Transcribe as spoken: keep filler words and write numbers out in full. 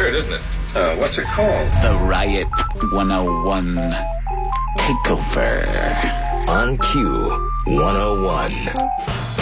weird, isn't it? Uh, what's it called? The Riot one oh one Takeover. On Q one oh one.